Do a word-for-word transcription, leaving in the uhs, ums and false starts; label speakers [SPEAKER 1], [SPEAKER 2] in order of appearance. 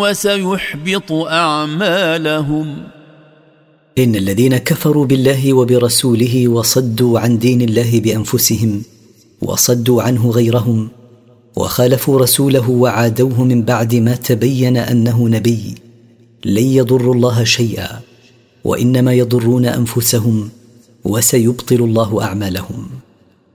[SPEAKER 1] وسيحبط أعمالهم.
[SPEAKER 2] إن الذين كفروا بالله وبرسوله وصدوا عن دين الله بأنفسهم وصدوا عنه غيرهم وخالفوا رسوله وعادوه من بعد ما تبين أنه نبي لن يضروا الله شيئا، وإنما يضرون أنفسهم وسيبطل الله أعمالهم.